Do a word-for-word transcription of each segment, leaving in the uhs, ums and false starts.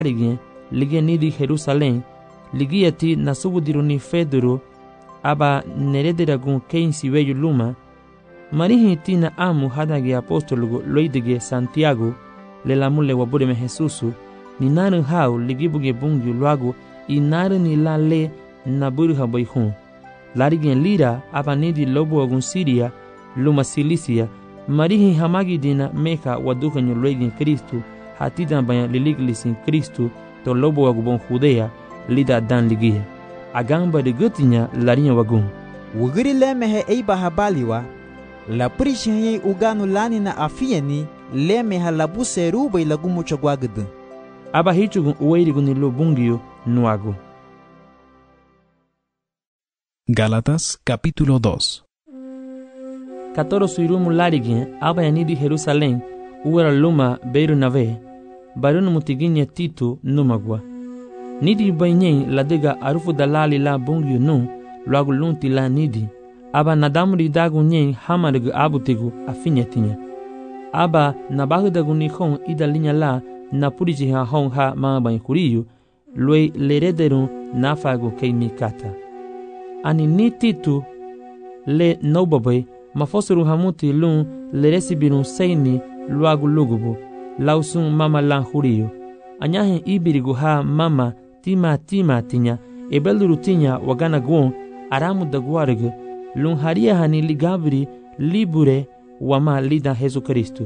larigin lige nidi Jerusalem ligiati nasubudiru ni Fedoro aba nerederagun keinsi weyu luma marihi tina amu hadage apostolugo loidige Santiago le lamule wabudeme Jesusu ni naru hau ligibuge bungu luago i naru ni la le naburu habai hun larigin lira aba nidi lobo agun Siria luma Silisia marihi hamagi dina meka wadukanyo loigin Kristu hatida banya liligilisin Kristu to lobo agubon Judea lida dan ligia agamba de gutinya larinya wagun wugiri lemehe eiba habaliwa la prishenye uganu lani na afieni lemeha labu seruba ilagumu chagwagdu aba hichugun uweirigun ni lobungio nuago. Gálatas capítulo dos. Katoro suirumu larigin aba yanidi Jerusalem uwera luma beiru nave barunu mutiginya Tito numagwa nidi bainyen ladega arufu dalali la bungio nu luagu lunti la nidi aba nadamuri dagu nyen hamargu abutigu afinyetinya aba nabahudagu ni hon idalinya la napuriji ha hon ha mabain kuriyu loi lerederu nafagu keimikata ani ni Tito le nobabai mafosuru hamuti lun leresibirun seini luagu lugubu lausun mama lan huriyu anyahin ibirigu ha mama tima tima tinya ebeluru tinya wagana gwon aramu dagwargu lun haria hani ligabri libure wama lida Jesu Kristu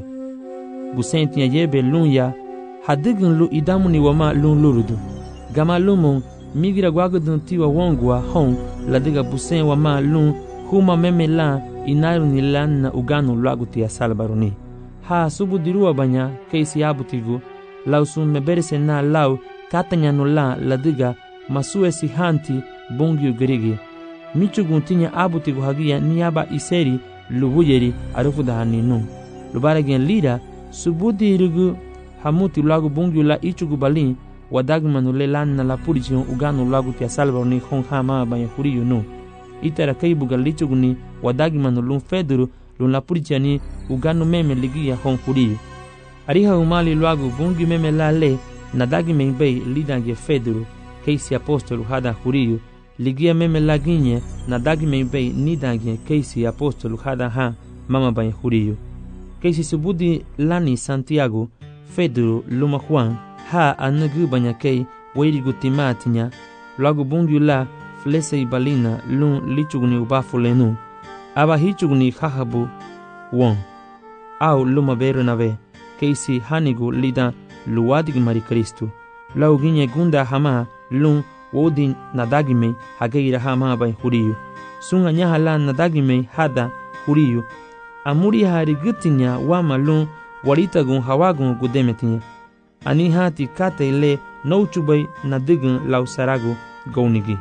busen tinya yebe lun ya hadigun lu idamuni wama lun lurudu gama lumun migira gwagudun tiwa wongwa hon ladiga busen wama lun huma meme la inaru ni lan na uganu luaguti ya salbaruni ha subu diruwa banya keisi abutigu lausun meberese na lau katanya no la ladiga masue si hanti bongyu gerigi michugun tinya abutigu hagia niaba iseri lubuyeri arufu dahaninu lubaragen lira subu dirugu hamuti luagu bongyu la ichugu balin wadagmanu le lan na la purijion uganu luaguti ya salbaruni hon hama banya huriyu nu itara kaibuga lichuguni wadagmanu lun Fedoro lun la purijiani uganu meme ligia hon huriyu ariha umali luagu bungi meme la le nadagi membei lidange Fedoro keisi apostolu hada huriyu ligia meme la ginye nadagi membei nidange keisi apostolu hada ha mama banya huriyu keisi subudi lani Santiago Fedoro luma Juan ha anagu banya kei weirigu timatinya luagu bungi la flese balina lun lichuguni ubafulenu aba hichuguni hahabu won au luma beru nave keisi hanigu lida luwadig mari Kristu lauginye gunda hama lun wodin nadagime hageira hama bai huriyu sunga nyahala nadagime hada huriyu amuri hari gutinya wama lun waritagun hawagun gudemetinya ani hati kate le nouchubai nadigun lausaragu gounigi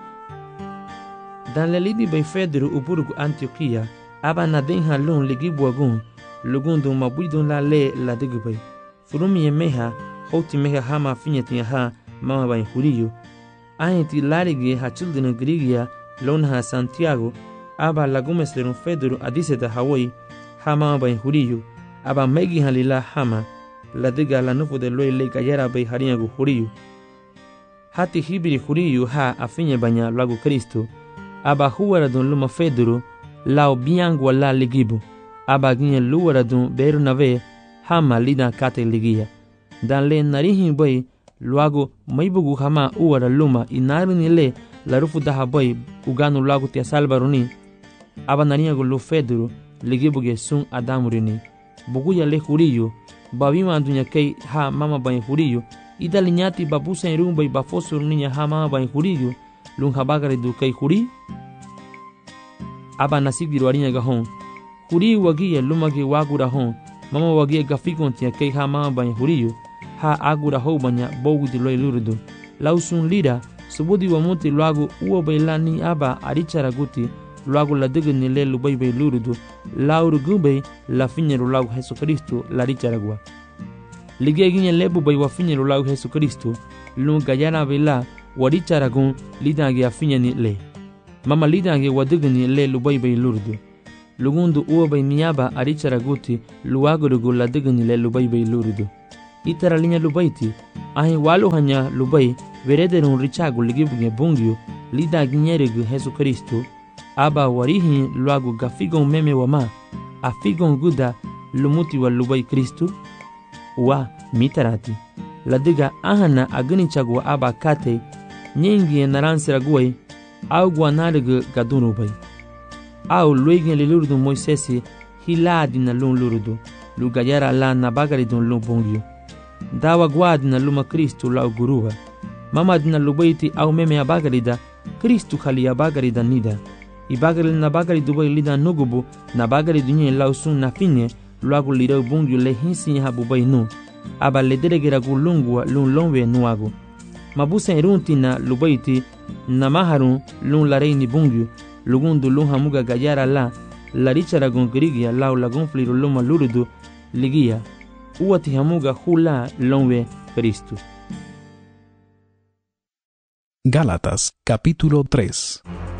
dan lelidi bai Fedoro uburugu Antioquia aba nadenha lun ligibuagun lugundu mabudun la le la digubay furumi meha hoti meha hama finyati ha mama bai huriyu ayeti larige ha children grigia lonha Santiago aba lagumes lerun Fedoro adiseta Hawaii ha mama bai huriyu aba megi halila hama la diga la nufu de loy le gayara bai hariyagu huriyu hati hibiri huriyu ha afinya banya lagu Kristo aba huwara don luma Fedoro lao biangu la ligibu aba ginye luwara don beru nave hama lida kate ligia dan le narihi boy luago maibugu hama uwara luma inaru ni le la rufu daha boy uganu luago tia salbaruni aba nariyagu lu Fedoro ligibuge sun adamurini buguya le huriyu babima dunya kei ha mama bai huriyu ida linyati babusa irumbai bafosur ninya ha mama bai huriyu lun habagare du kei huri aba nasigiru arinya gahon huri wagiye lumagi wagura hon mama wagiye gafikon tia kei ha mama bai huriyu ha agura ho banya bogu di loy lurudu lausun lira subudi wa muti luagu uwa bailani aba arichara guti luagu la digni le lubai bai lurudu lauru gumbai la finyeru lagu Jesu Kristo la richaragwa lige ginye lebu bai wa finyeru lagu Jesu Kristo lu gayana vela waricharagun lidange afinyani le mama lidange wadigni le lubai bai lurudu lugundu uwa bai miyaba aricharaguti luagu rugu la digni le lubai bai lurudu itara linha lubaiti ahin walu hanya lubai verederun richagu ligibuge bungyu lida ginyerig Jesu Kristo aba warihin luagu gafigon meme wama afigon guda lumuti wa lubai Kristo wa mitarati ladiga ahana agani chagwa aba kate nyingi naransira guai au guanarig gadun rubai au luigin lilurdu Moisesi hiladi na lun lurudu lugayara la nabagari dun lun bungyu dawa guad na luma Kristo la guruwa mamad na lubaiti au meme abagarida Kristo khali abagarida nida ibagari na bagari dubai lida nugubu na bagari dunye lausun na finye luagu lirau bungyu le hinsi habubai nu aba lederegera gulungwa lun lonwe nuagu mabusa irunti na lubaiti na maharun lun lareini bungyu lugundu lun hamuga gayara la larichara gongrigia lau lagun fliru luma lurudu ligia uwati hamuga hula lonwe Kristo. Gálatas capítulo tres.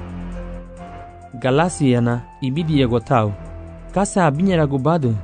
Galasiana ibidi yagotau kasa abinyara gubadu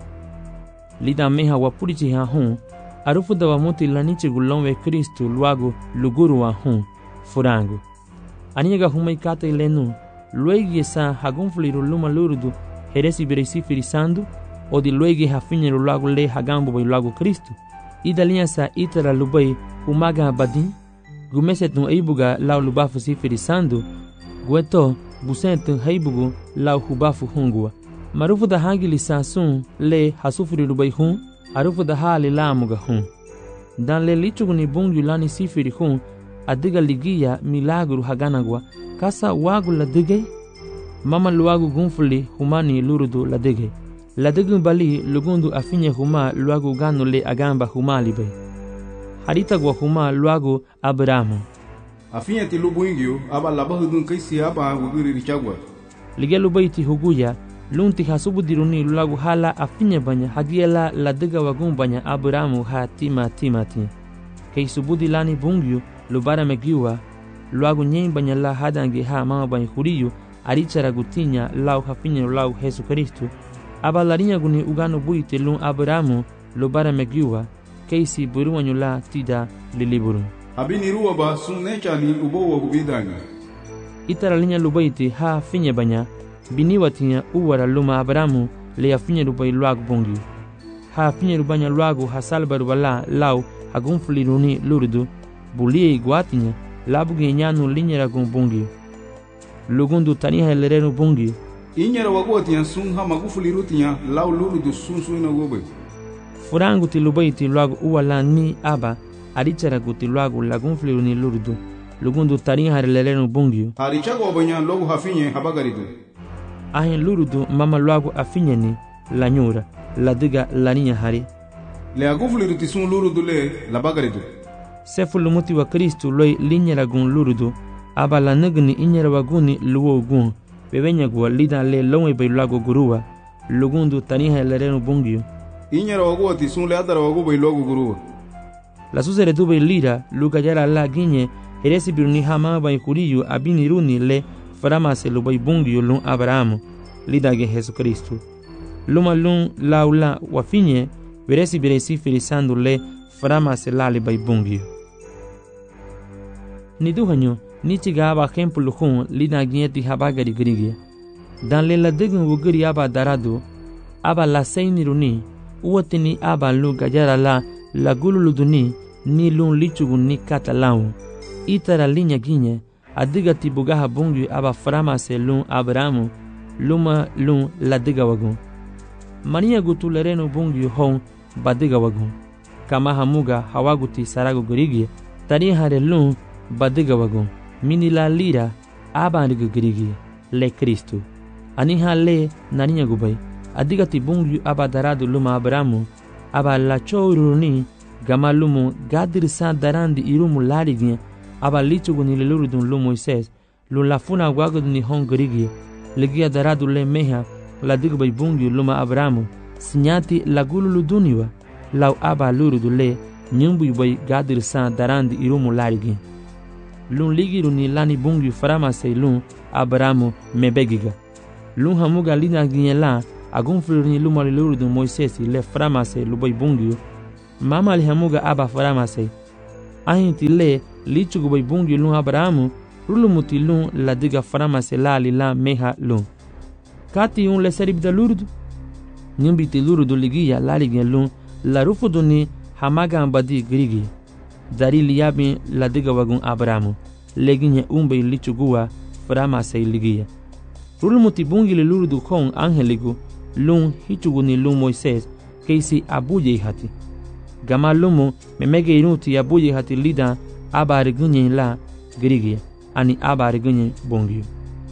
lida meha wapurichi ha hun arufu da wamuti lanichi gulonwe Kristo luago luguru wa hun furangu aniga humai kata ilenu luegi sa hagunfliru luma lurudu heresi beresi firisandu o di luegi hafinyeru luago le hagambo bai luago Kristo ida linha sa itara lubai humaga badin gumesetun aibuga lau lubafu si firisando gueto busentu haibugu lau hubafu hungua marufu da hangili sasun le hasufuri lubai hun arufu da hali lamuga hun dan le lichuguni bungyu lani sifiri hun adiga ligia milagru haganagwa kasa wagu ladige mama luagu gunfuli humani lurudu ladige ladige bali lugundu afinye huma luagu ganu le agamba huma libai harita gwa huma luagu Abrahamu afinye ti lubungyu aba labahudun kaisi aba wugiri richagwa lige lubaiti huguya lunti hasubu diruni luagu hala afinye banya hagiela ladiga wagun banya Abrahamu ha tima timati kei subudi lani bungyu lubara megiwa luagu nyen banya la hadangi ha mama banya huriyu arichara gutinya lau hafinye lau Jesu Kristo aba larinya guni ugano buite lun Abrahamu lubara megiwa keisi buruwanyu la tida liliburu abini ruwa ba sunnechani ubo wa gubidani itara linya lubaiti ha finye banya biniwatinya uwara luma Abrahamu le afinye lubai luagu bungi ha finye lubanya luagu hasalbaru bala lau hagunfuliruni lurudu bulie iguatinya labuge nyanu linyera gun bungi lugundu taniha lerenu bungi inyera wagotinya sun ha magufulirutinya lau lurudu sun suina gobe furangu ti lubaiti luagu uwala ni aba arichara guti luagu lagunfuliruni lurudu lugundu taniha lerenu bungi harichago obanya logu hafinye habagaridu ahin lurudu mama luagu afinyeni lanyura ladiga laninya hari le agufuliruti sun lurudu le labagaridu sefu lumuti wa Kristo loi linyera gun lurudu aba la nagni inyera waguni luwo gun bebenya gwa lida le lonwe bai luagu guruwa lugundu taniha lerenu bungi inyera wagoti sun le adara wagu bai luagu guruwa la susere tu bai lira luka yara la ginye heresi biruni hama bai kuriyu abini runi le faramase lubai bungi lun Abrahamu lidage Jesu Kristo luma lun laula wafinye veresi biresi firisando le faramase lali bai bungi ni duhanyo ni tiga aba kempulu hun lidage ti habagari grigia dan le la degun wugiri aba darado aba la seini runi uwatini aba lu gajara la la gululuduni ni lun lichugun ni katalau itara linya ginye adiga tibugaha bungi aba faramase lun Abrahamu luma lun ladiga wagun mania gutu lerenu bungi hon badiga wagun kama hamuga hawaguti sarago gurigi tari hare lun badiga wagun mini la lira aba ndiga gurigi le Kristo aniha le naninya gubai adiga tibungi aba daradu luma Abrahamu aba la choruni gama lumu gadirsa darandi irumu larigi aba lichugu ni lelurudun lu Moises lu lafuna wagudu ni hongorigi ligia daradu le meha la digbay bungi luma Abrahamu sinyati la gululuduniwa lau aba lurudu le nyumbu yubay gadir san darandi irumu larigi lun ligiru ni lani bungi faramase lun Abrahamu mebegiga lun hamuga lina ginyela agunfuru ni luma lelurudun Moises le faramase lubay bungi mama alihamuga aba faramase ahinti le lichugu bai bungi lun Abrahamu rulumuti lun la diga faramase la la meha lun kati un le seribda lurdu nimbiti lurdu ligia la ligia lun la rufuduni hamaga ambadi grigi dari liabi la diga wagun Abrahamu leginye umbe lichugua faramase ligia rulumuti bungi le lurdu kon angeligu lun hichuguni lun Moises keisi abuye hati gama lumu memege inuti abuye hati lida abari gunye la grigia ani abari gunye bongio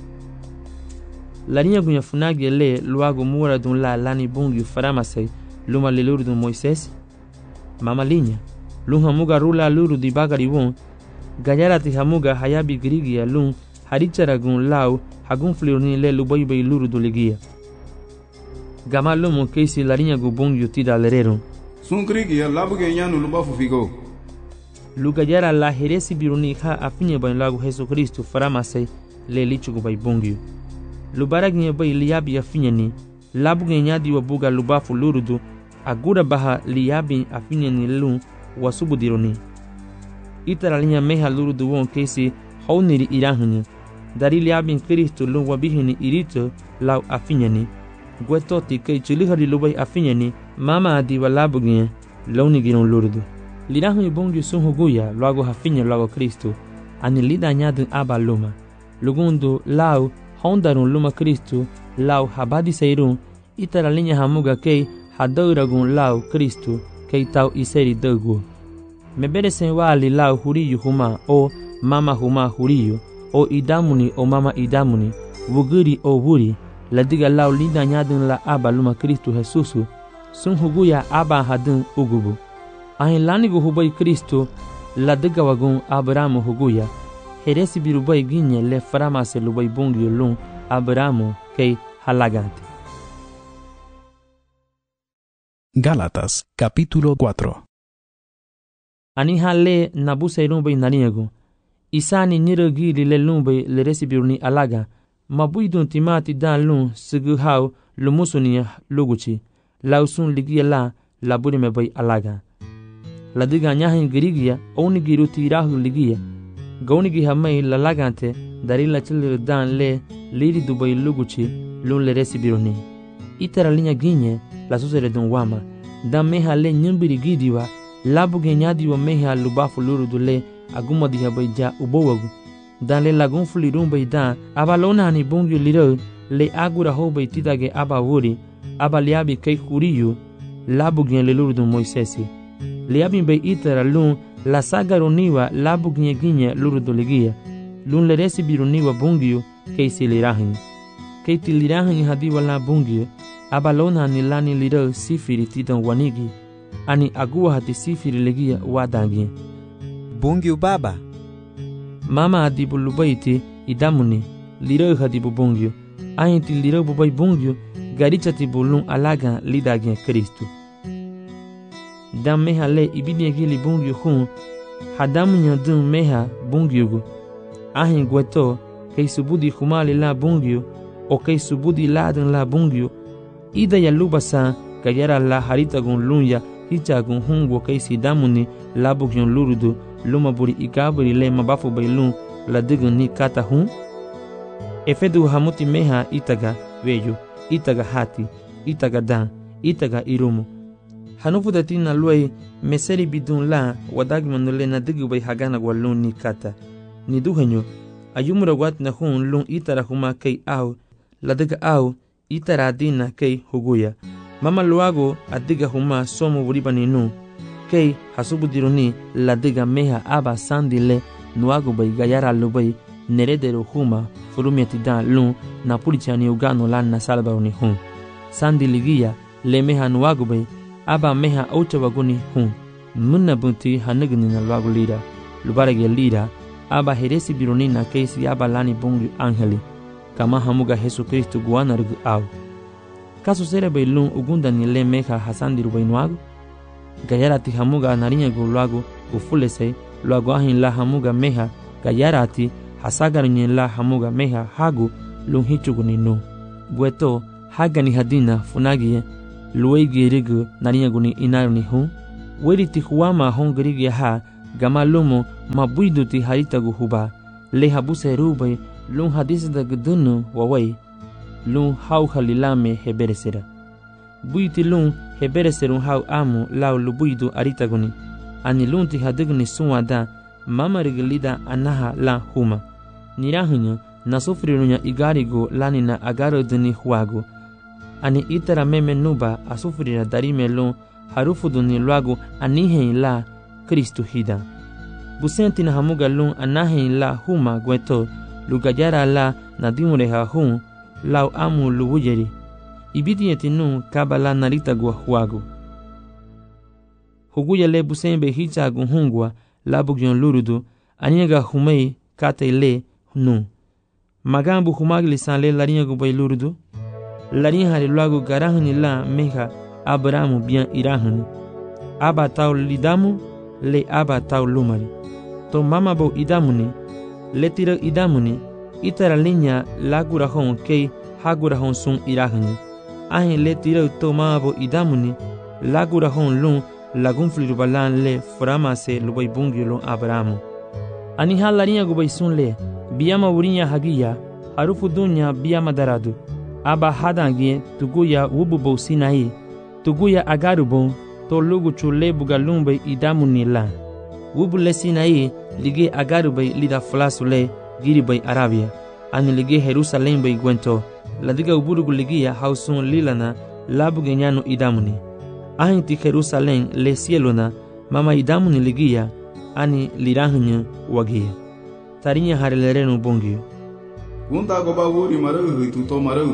la niña gunya funagi le luago mura dun la lani bongio faramase luma le luru dun Moises mama linya lun hamuga rula luru di bagari won gayarati hamuga hayabi grigia lun harichara gun lau hagun flirni le lubai bai luru du ligia gama lumu keisi la niña gu bongio tida lerero sun grigia labuge nyanu lubafu figo lugayara la heresi biruni ha afinye bai lagu Jesucristo faramase le lichugo bai bongio lubaragnya bai liabi afinye ni labuge nyadi wabuga lubafu lurudu agura baha liabi afinye ni lun wasubu dironi itara linya meha lurudu won keisi hauniri irahuni dari liabi Kristo lun wabihini irito lau afinye ni gwetoti kei chilihari lubai afinye ni mama adi walabuge launi giron lurudu lirahuni bongio sun huguya luago hafinye luago Kristo ani lida nyadu aba luma lugundu lau hondarun luma Kristo lau habadi seirun itara linya hamuga kei hadauragun lau Kristo kei tau iseri dogu mebere sen wali lau huriyu huma o mama huma huriyu o idamuni o mama idamuni wuguri o wuri ladiga lau lida nyadun la aba luma Kristo Jesusu sun huguya aba hadun ugubu ahin lanigu hubai Kristo ladiga wagun Abrahamu huguya heresi birubai ginye le faramase lubai bongio lun Abrahamu kei halagante. Gálatas capítulo cuatro. Ani hale nabuse rumbai naniego isani nirogili le lumbai le resibiruni alaga mabuidun timati dan lun sigu hau lumusuni luguchi lausun ligia la laburi mebai alaga ladiga nyahin girigia oni giruti rahu ligia gaunigi hamai lalagante dari la chilir dan le liri dubai luguchi lun le resibiruni itara linya ginye la susere dun wama dan meha le nyumbiri gidiwa labu genyadi wa meha lubafu luru dule aguma di habaija ubowagu dan le lagun fulirun baydan abalona ni bongyo liro le agura ho baytitage aba wuri aba liabi kai kuriyu labu gen le luru dun Moisesi liabi bay itara lun la sagaroniwa labu gen ginye luru duligia lun le resibiruniwa bongyo kai silirahin kai tilirahin hadi wala bongyo abalona ni lani liro sifiri titan wanigi ani agua hati sifiri legia wadangi bongyo baba mama adibu lubaiti idamuni liro hadibu bongyo ayinti liro bubai bongyo garichati bulun alaga lidagi Kristo dam meha le ibini gili bongyo hun hadamu nyadun meha bongyo gu ahin gweto kei subudi humali la bongyo o kei subudi ladan la bongyo ida ya lubasa kayara la harita gun lunya hicha gun hungo kaisi damuni labugyon lurudu luma buri ikaburi le mabafu bailun la digun ni kata hun efedu hamuti meha itaga weyo itaga hati itaga dan itaga irumu hanufu datina luai meseri bidun la wadagi manule na digu bai hagana gwalun ni kata ni duhenyo ayumura wat na hun lun itara huma kei au la diga au itara adina kei huguya mama luago adiga huma somo buribani nu kei hasubudiruni la diga meha aba sandile nuago bai gayara lubai neredero huma furumiati dan lun na pulichani ugano lan na salba uni hun sandiligia le meha nuago bai aba meha aucha waguni hun munna bunti hanigni na luago lira lubarage lira aba heresi biruni na keisi aba lani bungi angeli kama hamuga Jesucristo guana rugu au kaso sere bailun ugunda ni le meha hasandi rubainuago gayarati hamuga narinya gu luago ufulese luago ahin la hamuga meha gayarati hasagarinye la hamuga meha hagu lunhichugu ninu gueto haga ni hadina funagie luegi rigu narinya gu ni inaru ni hun weri ti huama hon grigia ha gama lumo ma buidu ti haritagu huba le habuse rubai lun hadis da gdunu wawai lun hau halilame heberesera buiti lun hebereserun hau amu lau lubuidu aritaguni ani lun ti hadigni suwada mama riglida anaha la huma nirahunya na sufrirunya igarigo lanina agaro dini huago ani itara meme nuba asufrira darime lun harufu duni luago anihen la Kristu hida busenti na hamuga lun anahen la huma gweto lugajara la nadimure ha hun lau amu lubujeri ibidi etinu kabala narita gwa huago huguya le busembe hicha gunhungwa labugyon lurudu aniga humei kate le nu magambu humagli sanle larinha gubay lurudu larinha hali luago garahani la meha abramu bien irahani aba tau lidamu le aba tau lumari to mama bo idamuni le tira idamuni itara linya lagurahon kei hagurahon sun irahani ahin le tira to mama bo idamuni lagurahon lun lagun flirubalan le framase lubay bungi lun abramu ani halarinha gubay sun le biyama wurinya hagiya harufu dunya biyama daradu aba hadangie tuguya wububo sinai tuguya agarubon to lugu chule bugalumbe idamuni la wubule sinai lige agarube lida flasule giribay arabia ani lige Jerusalem bay gwento ladiga uburugu ligia hausun lilana labuge nyano idamuni ahinti Jerusalem le cielona mama idamuni ligia ani lirahnya wagia tarinya harelerenu bongio gunda goba wuri marahu itu to marahu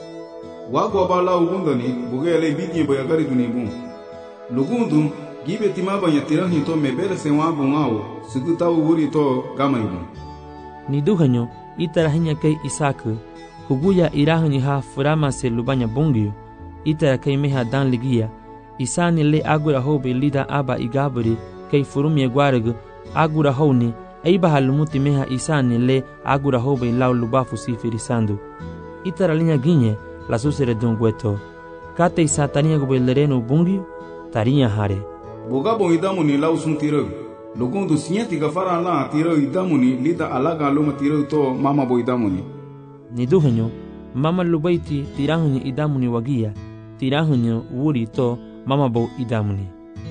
wago bala ugundani bugele bidye bayagari dunibu lugundu gibe timaba yatirahi to mebere sewabu ngao suguta wuri to gamaibu niduhanyo itarahinya kai isaku huguya irahni ha furama se lubanya bongio itara kai meha dan ligia isani le agura hobe lida aba igaburi kai furumye gwarag agura honi aiba halumuti meha isani le agura hobe lau lubafu sifirisando itara linya ginye la susere dongweto kate isatania gobelereno bongio tarinya hare boga bo idamuni lau sun tiro lugundu sinyati gafara la tiro idamuni lida alaga luma tiro to mama bo idamuni niduhanyo mama lubaiti tirahunyo idamuni wagia tirahunyo wuri to mama bo idamuni.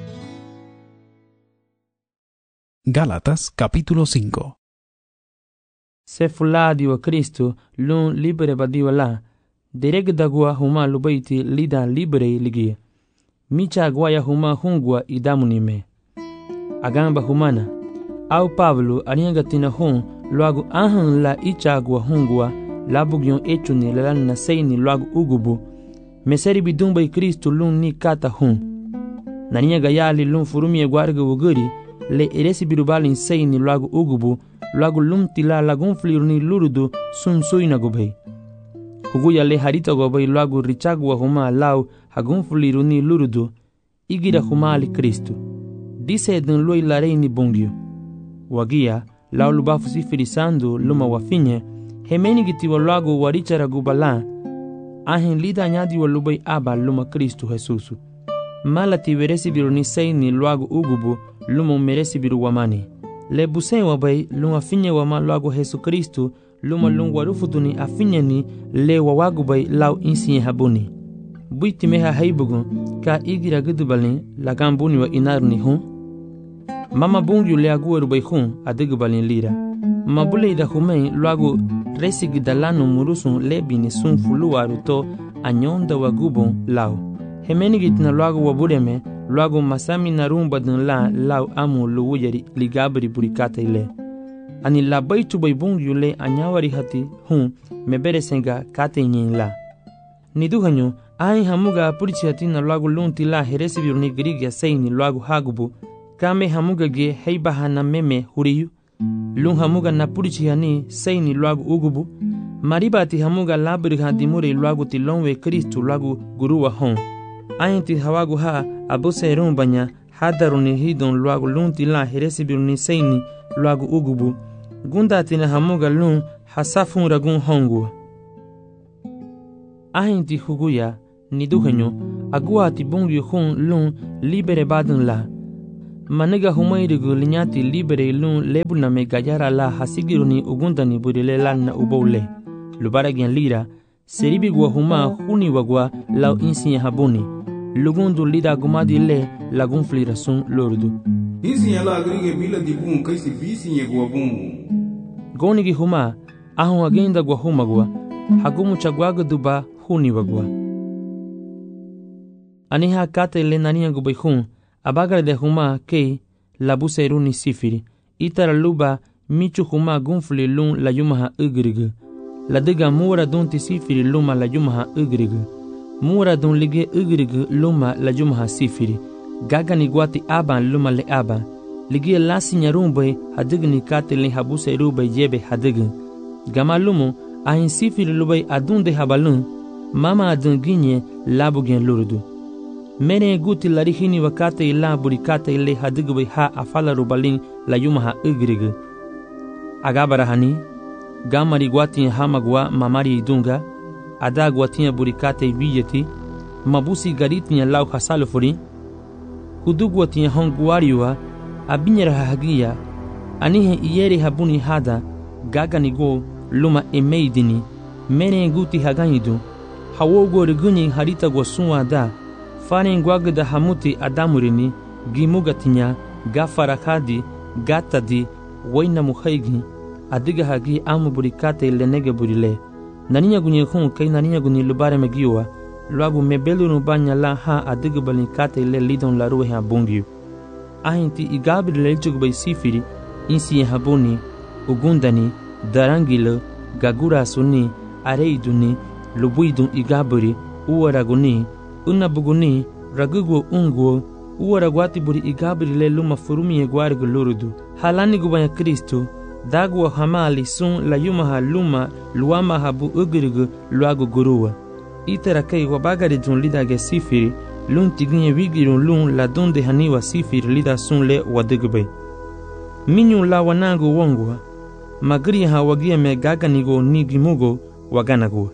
Gálatas capítulo cinco. Se fuladi wa Kristo lun libere badiwa la dereg dagwa huma lubaiti lida libere ligia micha gwaya huma hungwa idamuni me agamba humana au Pablo anianga tina hun luagu ahan la ichagwa hungwa labugyon echuni lalana seini luagu ugubu meseri bidumba Kristo lun ni kata hun nanianga yali lun furumie gwarga wuguri le eresi birubalin seini luagu ugubu luagu lum tila lagun fliruni lurudu sun suina gubhei huguya le harita gobay luagu richagwa huma lau hagun fliruni lurudu igira huma ali Kristo dise dun loi lareini bongio wagia lau lubafu sifirisando luma wafinye hemeni gitiwa luagu warichara gubala ahen lida nyadi wa lubay aba luma Kristo Jesusu mala tiveresi biruni seini luagu ugubu luma meresi biru wamani le busen wabay luma finye wama luagu Jesu Kristo luma lung warufuduni afinyani le wawagubay lau insiye habuni buiti meha haibugu ka igira gudubalin lagambuni wa inaruni hun mama bungu le agueru bay hun adigubalin lira mabule ida humei luagu resigi dalano murusun lebini sun fuluaru to anyonda wagubon lau hemenigit na luagu wabureme luagu masami narumba dun la lau amu luwujeri ligabri burikata ile ani labai tubai bungu le anyawari hati hun mebere senga kate nyin la niduhanyo ai hamuga purichati na luagu lunti la heresi biruni grigia seini luagu hagubu kame hamuga ge heibaha na meme huriyu lun hamuga na purichihani seini luagu ugubu maribati hamuga labri hadimure luagu tilonwe Kristo luagu guruwa hon ainti hawagu ha abuse rumbanya hadaruni hidon luagu lunti la heresi biruni seini luagu ugubu gundati na hamuga lun hasafun ragun hongu ahinti huguya niduhenyo aguati bungyu hun lun libere badun la Maniga humairigu linyati libere lun lebuna me gayara la hasigiruni ugundani burile lanna ubole. Lubaragian lira, seribigwa huma huni wagwa lau insi habuni. Lugundu lida gumadi le lagun flirasun lordu. Insi la agrige bila dibun kaisi visi ye guabungu. Gonigi huma, ahun agenda gwa humagwa, hagumu chagwaga duba huni wagwa. Aniha kate le nania gubayhun, abagare de huma kei labuse runi sifiri. Itara luba michu huma gunfli lun la yumaha ugrigu. La diga mura dunti sifiri luma la yumaha ugrigu. Mura dun lige ugrigu luma la yumaha sifiri. Gagani guati aban luma le aban. Ligia lasi nyarumbe hadigni kate le habuse rube jebe hadigin. Gama lumu ahin sifiri lubay adunde habalun. Mama adun ginye labugen lurdu. Mene guti larihini wakate ila burikate ile hadigwe ha afala rubalin la yumaha ugrigu. Agabarahani, gamari guati hamagwa mamari idunga, ada guati burikate vijeti, mabusi gariti lau hasalufuri, huduguati honguariwa, abinyera hagia, anihe iyere habuni hada, gaganigo luma emeidini, mene guti haganidu, hawogo regunyi harita gwasunwa da, Faren gwagda hamuti adamurini, gimugatinya, gafarakadi, gatadi, waina muhaigi, adiga hagi amu burikate lenege burile. Naninya gunye hun kay naninya gunye lubare megiwa, luagu mebelu nubanya la ha adiga balikate le lidon la ruhe abungiu. Ahinti igabri leljugubay sifiri, insi habuni, ugundani, darangilo, gagura suni, areiduni, lubuidun igabri, uwaraguni, Una buguni, ragugo unguo, uwaragwati buri igabri le luma furumi e guargu lurudu. Halani gubanya Kristo, dagwa hamali sun la yumaha luma luama habu ugrigu luagu gurua. Itera kei wabagari dun lida ge sifiri, lun tiginye wigirun lun la dunde haniwa sifiri lida sun le wadigube. Minyu la wanangu wongwa, magri ha wagia me gaganigo nigimugo waganago.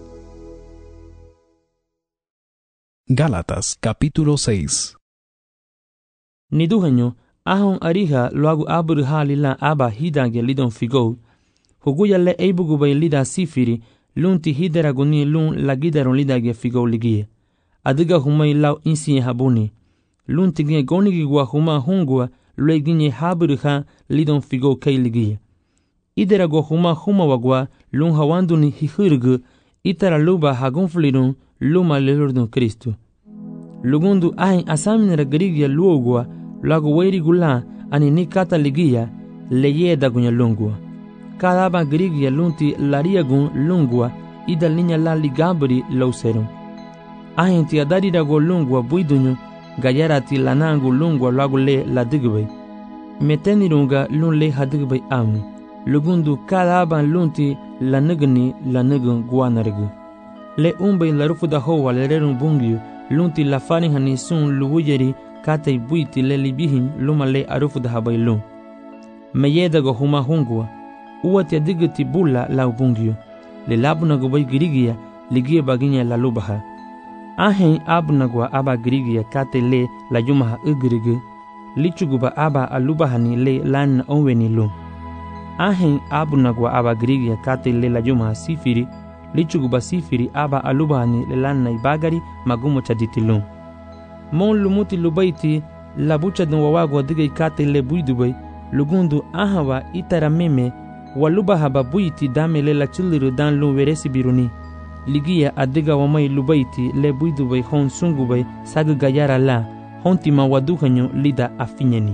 Gálatas capítulo seis. Niduhanyo, ahon ariha luagu abur halila aba hidange lidon figo, huguya le eibugubay lida sifiri, lunti hideraguni lun lagidaron lidage figo ligie. Adiga humay lau insi habuni. Lunti gie gonigigwa huma hungwa lueginye haburiha lidon figo kei ligie. Iderago huma huma wagwa lun hawanduni hihurgu, itara luba hagunflirun luma lelurdun Kristo. Lugundu ahin asaminera garigia luogwa, lagu weiri gula ani nikata ligia, leye dagunya lungwa. Kadaba garigia lunti lariagun lungwa, ida linya la ligabri lauserum. Ahin ti adari dago lungwa buidunyu, gayarati lanangu lungwa lagu le la digwe. Metenirunga lun le hadigwe amu. Lugundu kadaba lunti la nugni la nugun guanargu. Le umbe la rufu da hoa le rerun bungiu, lunti la fani hani sun luwujeri kate buiti le libihin luma le arufu da habai lun. Meyeda go huma hungwa, uwati adigiti bula la bungiu, le labuna go bai girigia, ligie baginya la lubaha. Ahen abunagwa aba girigia kate le la yumaha ugirigu, lichuguba aba alubahani le lan onweni lun. Ahen abunagwa aba girigia kate le la yumaha sifiri, lichuguba sifiri aba alubani lelanna ibagari magumo chaditilun. Mon lumuti lubaiti labucha dun wawago diga ikate le buidubay, lugundu ahawa itara meme walubaha babuiti dame le la chuliru dan lun veresi biruni. Ligia adiga wamay lubaiti le buidubay hon sungubay sagu gayara la, hontima waduhanyo lida afinyeni.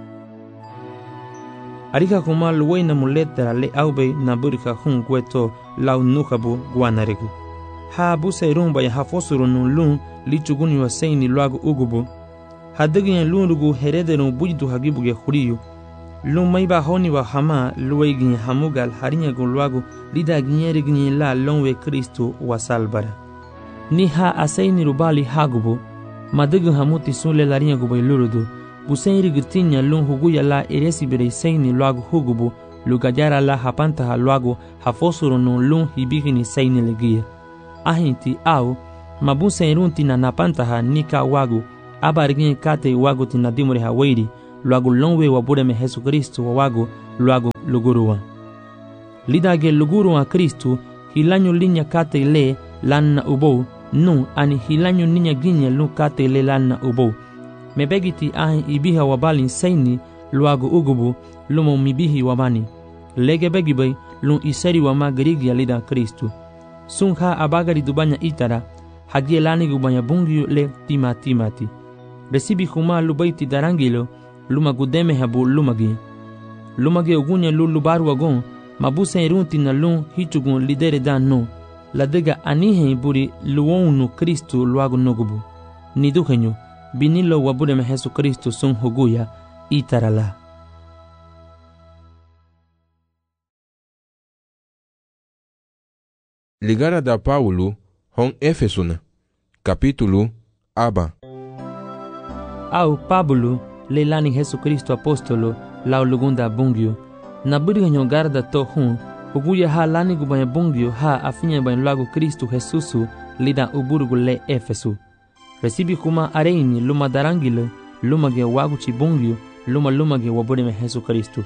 Arika kuma luway na muletera le aube na burika hun gweto lau nuhabu guanarigu. Ha busa rumba ya hafosuru nun lun lichuguni wa seini luagu ugubu. Hadigin lun rugu herederun bujidu hagibuge huriyu. Lun maiba honi wa hama luwaygin hamugal harinyagun luagu lida ginyerigin la lonwe Kristo wa salbara. Ni ha aseini rubali hagubu, madigin hamuti sunle larinyagubay lurudu. Busairi gitinya lun huguya la eresi bere seini luagu hugubu, lugajara la hapantaha luagu hafosuru nun lun hibigini seini legia. Ahinti au, mabusa irunti na napantaha nika wagu, abarigin kate wagu tina dimure hawairi, luego lonwe wabureme Jesucristo wawago luego lugurua. Lidage lugurua Kristo hilanyo linya kate le lanna ubo nu ani hilanyo ninya ginye lu kate le lanna ubo. Mebegiti ahin ibiha wabalin saini luego ugubu lumo mibihi wabani. Lege begibay lun iseri wama gerigya lida Kristo. Sunha abagari dubanya itara hagie lani gubanya bungyu le tima timati. Resibi huma lubaiti darangilo luma gudeme habu lumagi. Lumagi ugunya lu lubaru wagon mabusa irunti na lun hichugun lidere dan no. Ladega anihe buri luonu Kristo luago nogubu. Niduhenyo binilo wabureme Jesu Kristo sun huguya itarala. Ligara da Paulo hon Efesuna capítulo aba. Au Pablo leilani Jesu Kristo apostolo lao lugunda bungyo. Na buriganyo garda to hun uguya ha lani gubanya bungyo ha afinya ban lago Kristo Jesusu lida uburgu le Efesu. Resibi kuma areini luma darangilo luma ge waguchi bungyo luma luma ge wabureme Jesu Kristo.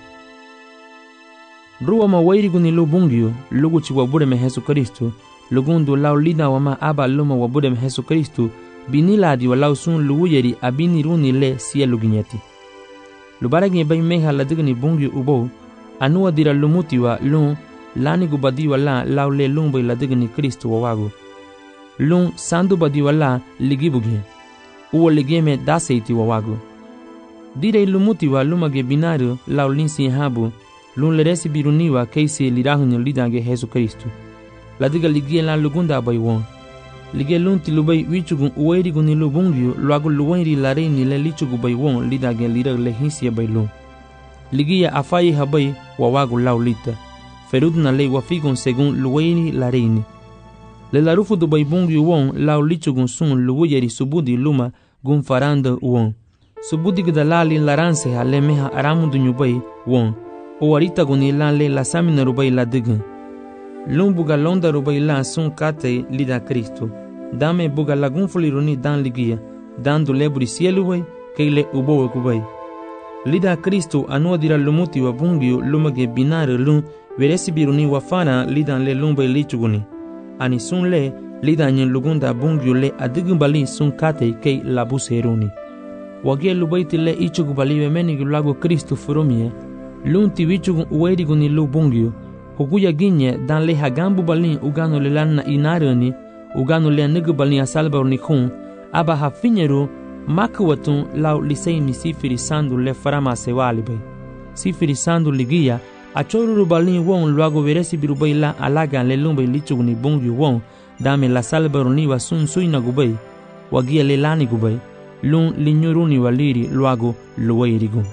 Ruwa ma wairigu ni lu bungyo luguchi wabureme Jesu Kristo lugundu lao lida wama aba luma wabureme Jesu Kristo biniladi walau sun luuyeri abini runi le sielu ginyeti. Lubaragi bay meha ladigni bungyo ubo anuwa dira lumuti wa lun lani gubadi wala lao le lumbo ladigni Kristo wawago. Lun sandu badi wala ligibugi uwa ligeme daseiti wawago. Dire lumuti wa lumage binario lao linsi habu lun leresi biruniwa keisi lirahunyo lidange Jesu Kristo. Ladiga ligie la lugunda bay won. Lige lunti lubay wichugun uwairigun ni lubungyo luago luwairi larei ni le lichugu bay won lidage lira le hinsia bay lun. Ligia afayi habay wawago lau lita. Ferudna le wafigun segun luwairi lareini. Le larufu do bay bungyo won lau lichugun sun luwayeri subudi luma gun faranda won. Subudi gdalali laranse ha le meha aramundu nyubay won. Owarita guni lan le la samina rubay la digan. Lun buga londa rubay lan sun kate lida Kristo. Dame buga lagun fuliruni dan ligia. Dando leburi sielu way keile ubo kubay. Lida Kristo anua dira lumuti wa bungyo lumage binare lun veresi biruni wafana lidan le lumbay lichuguni. Ani sun le lidan nyen lugunda bungyo le adigun bali sun kate kei labuseruni. Wagie lubayti le ichugu bali wemeni lago Kristo furumie. Lunti wichugun uwairigun ni lu bungyo. Huguya ginye dan le hagambu balin ugano le lanna inarani ugano le nigu balin asalbar ni khun aba hafinyeru makwatun lau lisei ni sifiri sandu le farama sewali bay. Sifiri sandu ligia achoruru balin won luago veresi birubay la alaga le lumbay lichugun ni bungyo won dame la salbar ni wasun suina gubay wagia le lani gubay lun linyuruni waliri luago luwairigun.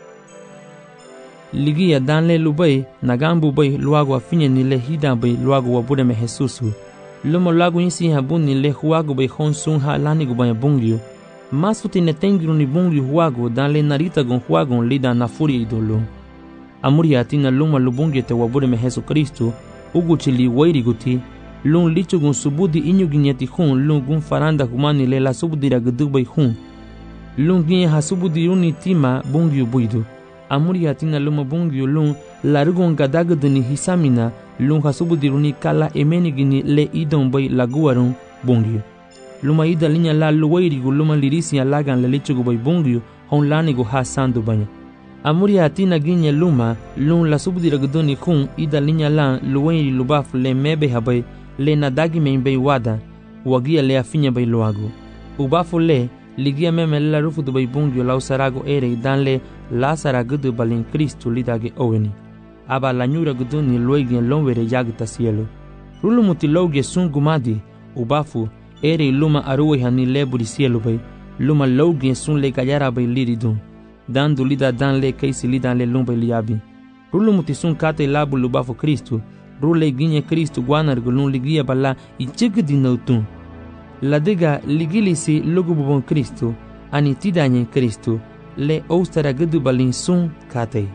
Ligia danle lubay nagambu bay luago afinya ni le hida bay luago wabureme Jesusu. Lumo luago insi habun ni le huago bay honsun ha lani gubaya bungyo. Masuti ne tengiru ni bungyo huago danle narita gon huago lida nafuri idolo. Amuri atina luma lubungyo te wabureme Jesu Kristo uguchi li wairi guti lun lichu gon subudi inyu ginyati hun lun gun faranda humani le la subudira gudu bay hun. Lun ginye ha subudi uni tima bungyo buidu. Amuri atina luma bungyo lun larugon gadaguduni hisamina lun hasubudiruni kala emenigini le idon bay laguarun bungyo. Luma ida linya la luwairigu luma lirisi alagan le lichugu bay bungyo hon lanigu ha sandu banya. Amuri atina ginye luma lun la subudiraguduni kun ida linya la luwairi lubaf le mebe habay le nadagi men bay wada wagia le afinya bay luagu. Ubafu le ligia meme la rufu du bay bungyo lau sarago ere dan le la saragudu balin Kristo lidage oweni. Aba la nyura gudu ni loigien lonwere yagita cielo. Rulu muti loge sun gumadi ubafu ere luma aruwe hani leburi cielo bay luma loge sun le gayara bay liridun. Dandu lida dan le keisi lidan le lumba liabi. Rulu muti sun kate labu lubafu Kristo. Rule ginye Kristo guanar gulun ligia bala ichigdi nautun. La diga ligilisi lugububon Kristo ani tidanyen Kristo le ostara gudu balin sun kate.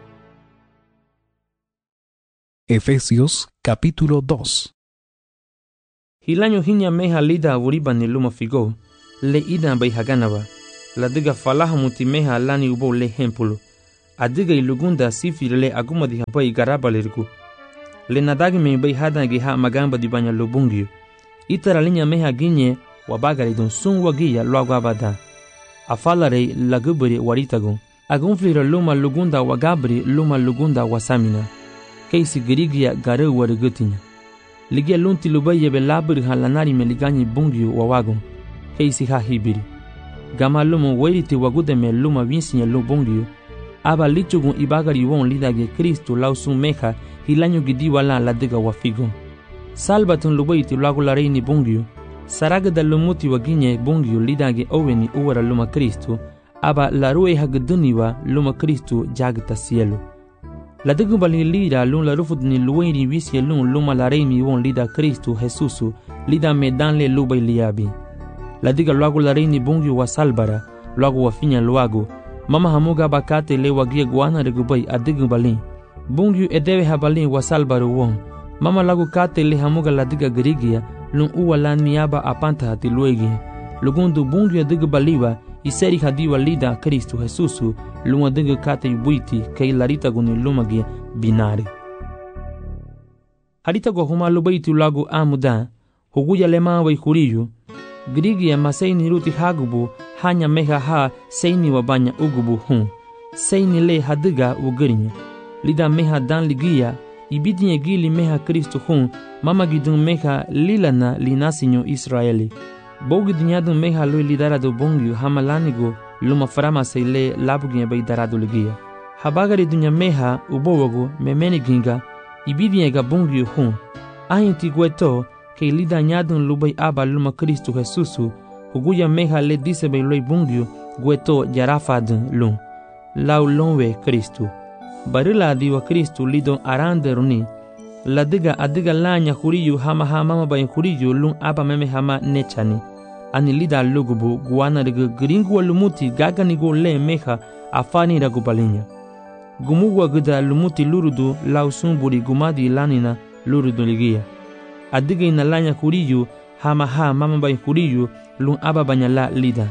Efesios capítulo dos. Hilanyo hinya meha lida uriba ni luma figo le idan bay haganaba. la diga falaha mutimeha lani ubo le hempulu. Adiga ilugunda sifiri le aguma di hapai garaba liriku. Le nadagi me bai hadangi ha magamba di banya lubungio. Itara linya meha ginye wabagari don sun wagia loago abada. Afalare lagubri waritagun. Agunflira luma lugunda wagabri luma lugunda wasamina. Keisi girigia gare warigutinya. Ligia lunti lubai yebe labri halanari me liganyi bungio wawagun. Keisi ha hibiri. Gama lumu wairiti wagude me luma vinsinya lubungio. Aba lichugun ibagari won lidage Kristo lausun meha hilanyo gidi wala ladiga wafigon. Salbatun lubaiti lagulare ni bungio. Saraga da lumuti waginye bungio lidage oweni uwara luma Kristo. Aba larue hagduniwa luma Kristo jagta cielo. Ladigu bali lida lun la rufud ni luweni wisye lun luma laremi won lida Kristo Jesusu lida medanle lubai liabi. Ladiga lagulare ni bungio wa salbara lagu wafinya luago. Mama hamuga bakate le wagia guana regubai adigu balin. Bungyu edewe habalin wasalbaru won. Mama lagu kate le hamuga ladiga gerigia lun uwa lan miaba apanta hati luegi. Lugundu bungyu adigu baliwa iseri hadiwa lida Kristo Jesusu lun adigu kate yubuiti kei larita guni lumagia binari. Harita go huma lubaiti lagu amuda huguya lema wa ikuriyu. Gerigia maseini ruti hagubu hanya meha ha seini wabanya ugubu hun. Seini le hadiga ugerinya. Lida meha dan ligia, ibidinye gili meha Kristo hun, mama gidun meha lilana linasinyo Israeli. Bogi dinyadun meha lui lidarado bongyu hamalanigo luma farama seile labuginye bay darado ligia. Habagari dunya meha ubowago memeni ginga, ibidinye ga bongyu hun. Ahinti gweto, ke lida nyadun lubay aba luma Kristo Jesusu, huguya meha le dise bay loi bongyu, gweto jarafadun lun. Lau lonwe Kristo. Barila diwa Kristo lidon arande runi. Ladiga adiga lanya huriyu hama hama bayin huriyu lun aba meme hama nechani. Ani lida lugubu guana riga gringu lumuti gaga nigo le meha afani ragu balinya. Gumugwa gida lumuti lurudu lausumburi gumadi lanina lurudu ligia. Adiga ina lanya huriyu hama ha mama bayin huriyu lun aba banyala lida.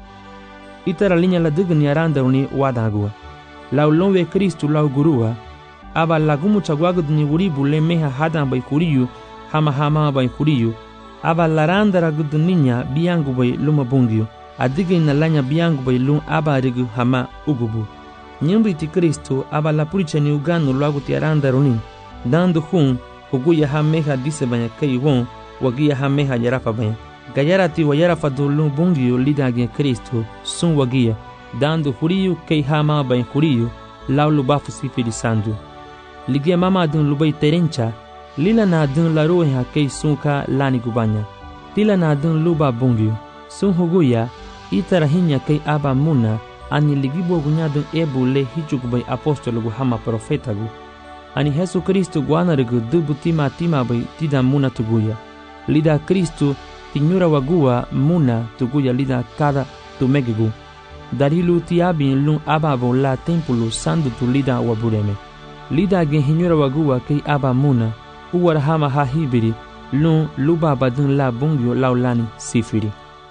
Itara linya ladiga ni arande runi wadagua. Lau lonwe Kristu lau gurua, aba lagumu chagwagud ni uribu le meha hadan bay kuriyu, hama hama bay kuriyu, aba laranda ragud ninya biangu bay luma bungyu, adige inalanya biangu bay lum aba rigu hama ugubu. Nyumbi ti Kristu aba la puricha ni uganu lagu ti aranda runi, dandu hun, huguya ha meha dise banya kei won, wagia ha meha yarafa banya. Gayarati wa yarafa do lum bungyu lidage Kristu, sun wagia. Dando huriyu kei hama bain huriyu lau lubafu sifiri sandu. Ligia mama dun lubai terencha, lila na dun laruhe ha kei sunka lani gubanya. Tila na dun luba bungyu. Sun huguya, itarahinya kei aba muna, ani ligibo gunya dun ebu le hichuk bai apostolo gu hama profeta gu. Ani Jesu Kristu guana rigu dubu tima tima bai tida muna tuguya. Lida Kristu tinyura wagua muna tuguya lida kada tumegigu. Darilu tiabin lun ababo la tempulu sandu tu lida wabureme. Lida gen hinyura wagua kei aba muna, uwar hama ha hibiri, lun luba badun la bungyo laulani sifiri.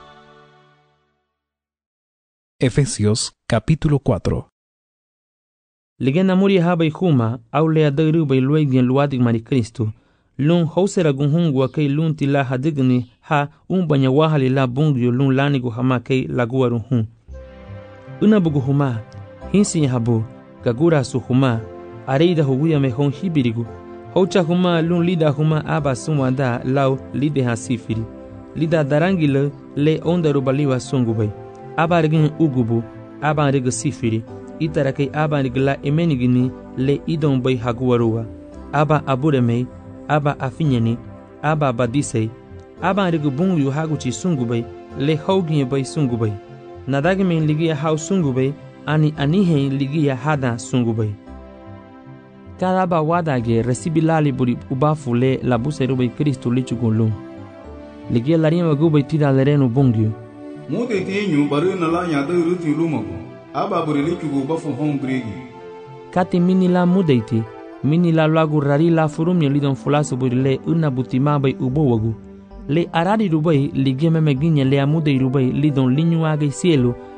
Efesios capítulo cuatro. Ligena muri haba huma, au lea dairu bai luegien luadig mari Kristo, lun hausera gunhungwa kei lun tila hadigni ha umbanya wahali la bungyo lun lanigu hama kei laguarun hun. Una bugu huma, hinsi habu, gagura su huma, areida huguya me hon hibirigu. Hocha huma lun lida huma aba sumwanda lau lide ha sifiri. Lida darangile le onda rubaliwa sungubay. Aba rigin ugubu, aba riga sifiri. Itarakei aba rigla emenigini le idon bay haguarua. Aba aburemei, aba afinyani, aba badisei. Aba riga bungu haguchi sungubay, le hauginye bay sungubay. Nadagi men ligia hau sungubay, ani anihe ligia hada sungubay. Cada ba wadage resibilali buri ubafu le la buserubay Kristo lichugulum. Ligia larima gubay tida lerenu bungyu. Mude tenyu baru nala nyada ruti lumago. Aba buri lichugu ubafu hong bregi. Kati mini la mudeiti, mini la lagu rari la furumnya lidon fulasu buri le una butima bay ubowagu. Le arari rubai ligia memeginya le amude rubai lidon linyu age cielo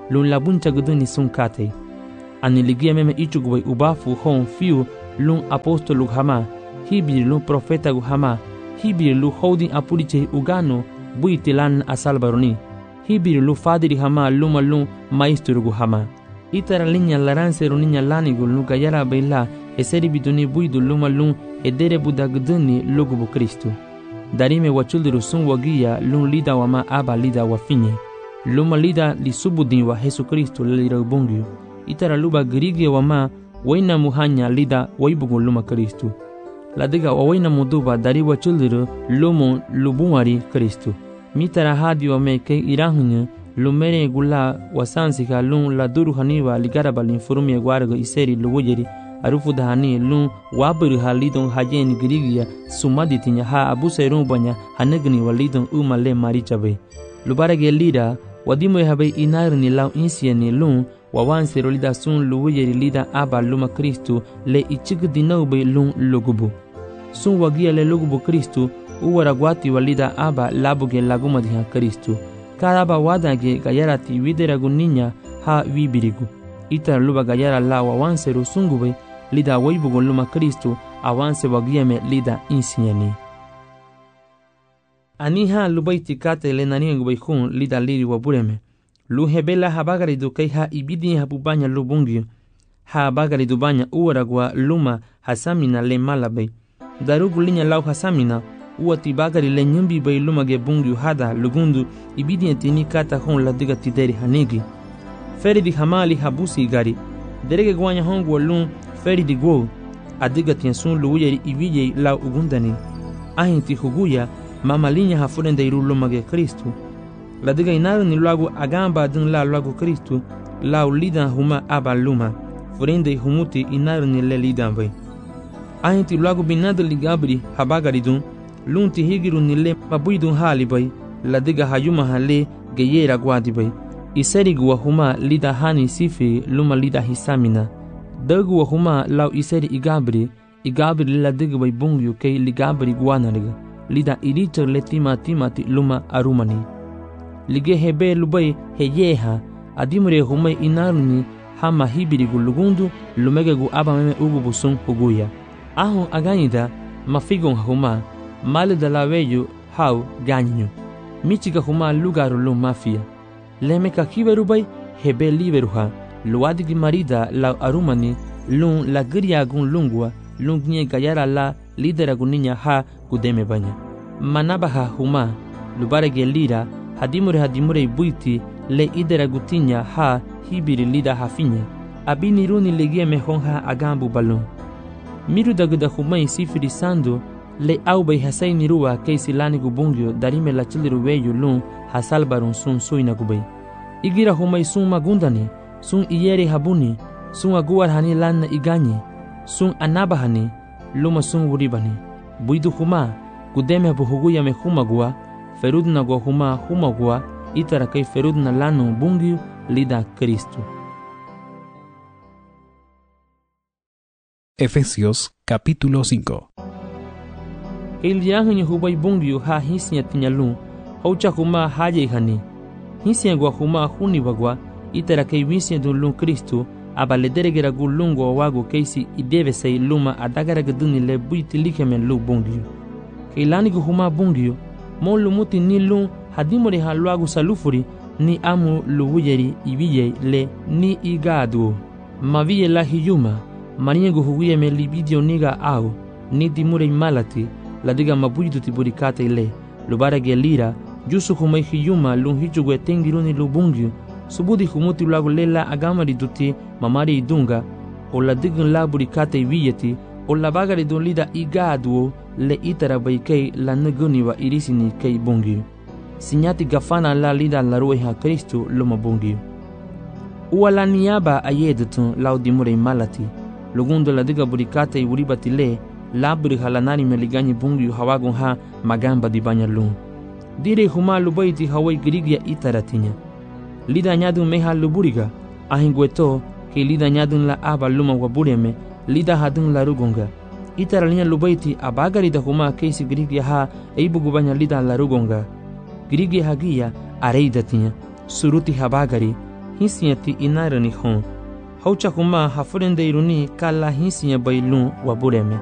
lun labuncha guduni sun kate. Aniligia meme ichugubay ubafu hon fiu lun apostolu hama, hibir lun profeta gu hama, hibir lu houdin apuriche ugano buitilan asalbaroni, hibir lu fadiri hama luma lun maestro gu hama. Itara linya laranseru ninya lanigu lu gayara bayla eseri biduni buidu luma lun edere budaguduni lugubu Kristu. Darime wachuldiru sun wagia lun lida wama aba lida wafinye. Luma lida li subudin wa Jesu Kristu lira ubungyu. Itara luba grige wama waina muhanya lida waibugu luma Kristu. Ladiga waina muduba dari wachuldiru lumu lubunwari Kristu. Mitara hadi wame ke irahunya lumere gula wasansika lun la duru haniwa ligaraba linfurumye gwarga iseri luwujeri arufu dahani lun waburu halidon hajen grigia sumaditinya ha abuserun banya hanegni walidon umale marichabe lubarage lida wadimo habe inarni law insieni lun wawan serolida sun luwujeri lida aba luma Kristu le ichigdinobe lun lugubu sun wagia le lugubu Kristu uwaragwati walida aba labuge lagumadiha Kristu karaba wadage gayarati wideragu ninya ha wibirigu ita luba gayara la wawanseru sungube lida waibugu luma Kristu awanse wagieme lida insieni. Aniha lubaiti kate le naningu baikun lida liri wabureme. Lu hebela habagari du kai ha ibidi ha bubanya lubungyu. Ha habagari du banya uwaragwa luma hasamina le malabe. Darugu linya lau hasamina uati bagari le nyumbi bay luma ge bungyu hada lugundu ibidi entini kata hon la diga tideri hanigi. Feri di hamali habusi gari. Derege gwanya hongu lun feri di go adiga tiensun luuyeri ibije la ugundani. Ahinti huguya mama linya hafurende iru luma ge Kristu. La diga inaru ni lagu agamba dun la lagu Kristu la ulida huma aba luma. Furende humuti inaru ni le lidan bay. Ahinti lagu binadu ligabri habagari dun lunti higiru nile mabuidun hali bay la diga hayuma hale geyera gwadi bay iseri wa huma lida hani sifi luma lida hisamina dagu wa huma law iseri igabri igabri la diga bay bungyu kay ligabri gwanariga lida iricher letima timati luma arumani lige hebe lubay heyeha adimure huma inaruni hama hibiri gulugundu lumege gu aba meme ugu busun huguya ahun aganida mafigon huma Male da la veyo hau ganyo. Michiga huma lugaru lu mafia. Leme ka kiberubay hebe liberuha. Luadigi marida la arumani lun la gria gun lungwa lungnye gayara la lidera guninya ha gudeme banya. Manabaha huma lubarege lira hadimure hadimure buiti le idera gutinya ha hibiri lida hafinya. Abini runi legie mehonha agambu balun. Miru daguda huma sifiri sando le aubay hasay nirua keisi lani gubungyo darime la chiliru weyu lun hasalbarun sun suina gubay. Igira humay sun magundani, sun iyeri habuni, sun aguar hani lanna iganyi, sun anabahani, luma sun wuribani. Buidu huma, gudeme buhuguya me humagua, ferudna gua huma humagua, itara kay ferudna lanu bungyo lida Kristu. Efesios capítulo cinco. El yahanyo hubay bungyo ha hisnya tinyalun, haucha huma haye hani. Hisnya gua huma huni wagwa, itara kay wisnya dun lun Kristu, abaledere gulun gua wago keisi ideve say luma adagara gaduni le buiti likemen lu bungyo. Kay lani gu huma bungyo, mon lumuti ni lun hadimore ha luagu salufuri, ni amu luwujeri ibiye le ni igadu. Maviye la hiyuma, maniye gu huguye me libidio niga au, ni dimure malati, la diga mabuidu tiburikate ile lubara gelira jusu humai hiyuma lun hijugue tengiruni lubungyu subudi humuti lagu lela agamari duti mamari idunga o la diga la burikate wiyeti o la bagari dun lida igadu le itara baikei la nuguni wa irisini kei bungyu sinyati gafana la lida la rueha Kristu luma bungyu uwa la niaba ayedutun laudimure malati lugundo la diga burikate uribati le labri halanari meliganyi bungyu hawagun ha magamba di banya lun. Dire huma lubaiti hawai grigia itaratinya. Lida nyadun meha luburiga, ahingweto ke lida nyadun la aba luma wabureme, lida hadun la rugunga. Itaralinya lubaiti abagari da huma keisi grigia ha eibugu banya lida la rugunga. Grigia hagia areidatinya, suruti habagari, hinsiya ti inairani hon. Haucha kuma hafurende iruni kala hinsiya bailun wa bureme.